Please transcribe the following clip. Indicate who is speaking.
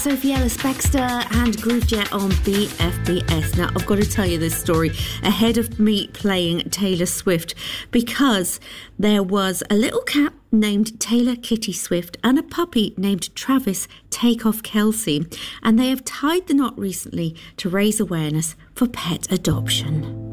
Speaker 1: Sophie Ellis-Bextor and Groovejet on BFBS. Now, I've got to tell you this story ahead of me playing Taylor Swift, because there was a little cat named Taylor Kitty Swift and a puppy named Travis Takeoff Kelsey, and they have tied the knot recently to raise awareness for pet adoption.